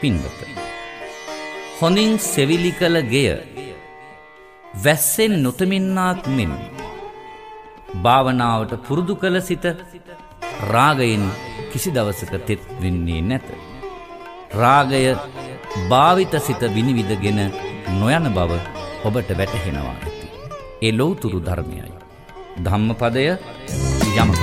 පින්වත. හොඳින් සෙවිලි කළ ගෙය වැස්සෙන් නොතමින්නාක් මෙන් භාවනාවට පුරුදු කළ සිත රාගයෙන් කිසි දවසක තෙත් වෙන්නේ නැත. රාගය භාවිත සිත විනිවිදගෙන නොයන බව ඔබට වැටහෙනවා ඇති. ඒ ලෞතුරු ධර්මයයි. ධම්මපදය යමක